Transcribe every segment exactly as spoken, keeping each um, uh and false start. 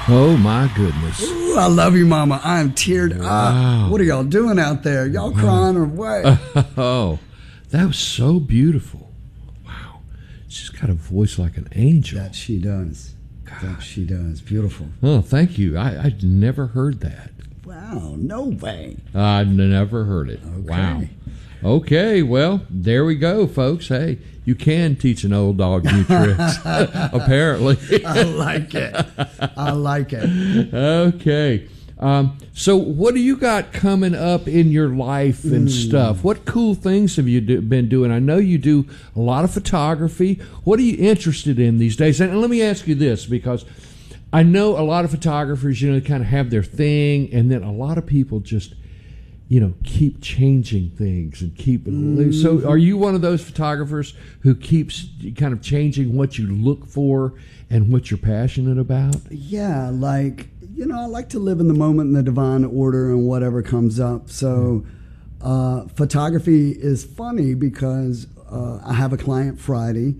Oh, my goodness. Ooh, I love you, Mama. I'm teared Wow. up. What are y'all doing out there? Y'all crying or what? Oh, that was so beautiful. Wow. She's got a voice like an angel. That she does. God. That she does. Beautiful. Oh, thank you. I, I'd never heard that. Wow, no way. I've never heard it. Okay. Wow. Okay, well, there we go, folks. Hey, you can teach an old dog new tricks, apparently. I like it. I like it. Okay. Um, so what do you got coming up in your life and Mm. stuff? What cool things have you do, been doing? I know you do a lot of photography. What are you interested in these days? And let me ask you this, because I know a lot of photographers, you know, kind of have their thing, and then a lot of people just, you know, keep changing things and keep it. Mm-hmm. So are you one of those photographers who keeps kind of changing what you look for and what you're passionate about? Yeah, like, you know, I like to live in the moment in the divine order and whatever comes up. So uh, photography is funny because uh, I have a client Friday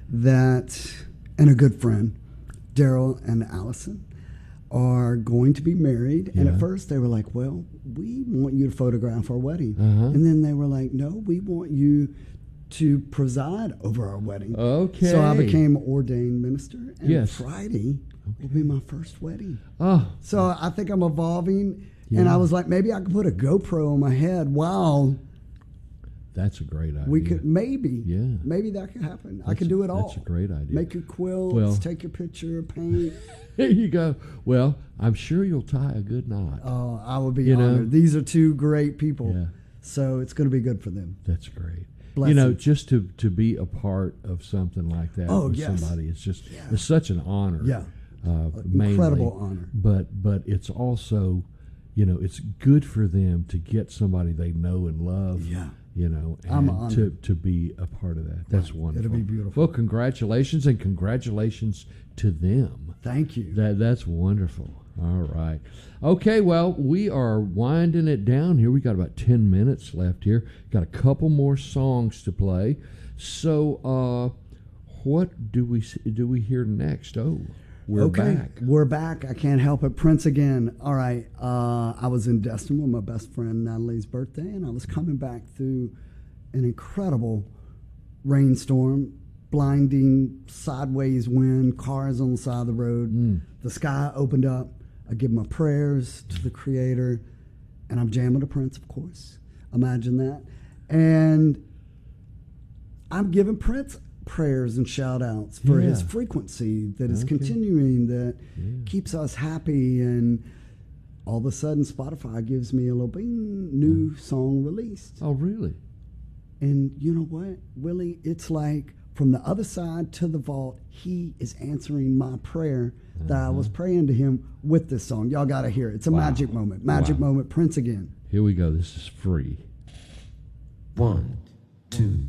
that, and a good friend, Daryl and Allison, are going to be married. And Yeah. at first they were like, well, we want you to photograph our wedding. Uh-huh. And then they were like, no, we want you to preside over our wedding. Okay. So I became ordained minister. And Yes. Friday will be my first wedding. Oh, So I think I'm evolving. Yeah. And I was like, maybe I could put a GoPro on my head while that's a great idea. we could, maybe, Yeah. maybe that could happen. I That's- could do it all. That's a great idea. Make your quilts, Well- take your picture, paint. There you go. Well, I'm sure you'll tie a good knot. Oh, I would be You know? honored. These are two great people. Yeah. So it's going to be good for them. That's great. Bless you know, you. just to, to be a part of something like that Oh, with yes. somebody, it's just Yeah. it's such an honor. Yeah. Uh, Incredible mainly. honor. But but it's also, you know, it's good for them to get somebody they know and love. Yeah. You know, I'm and honored. to, to be a part of that. That's wonderful. It'll be beautiful. Well, congratulations and congratulations to them. Thank you. That that's wonderful. All right. Okay, well, we are winding it down here. We got about ten minutes left here. Got a couple more songs to play. So, uh, what do we do we hear next? Oh, we're okay. back. We're back. I can't help it. Prince again. All right. Uh, I was in Destin with my best friend Natalie's birthday, and I was coming back through an incredible rainstorm, blinding sideways wind, cars on the side of the road. Mm. The sky opened up. I give my prayers to the Creator, and I'm jamming to Prince, of course. Imagine that. And I'm giving Prince prayers and shout outs for Yeah. his frequency that is Okay. continuing, that Yeah. keeps us happy. And all of a sudden, Spotify gives me a little bing, new song released. Oh, really? And you know what, Willie? It's like from the other side to the vault, he is answering my prayer that I was praying to him with this song. Y'all got to hear it. It's a Wow. magic moment. Magic Wow. moment. Prince again. Here we go. This is free. One, two.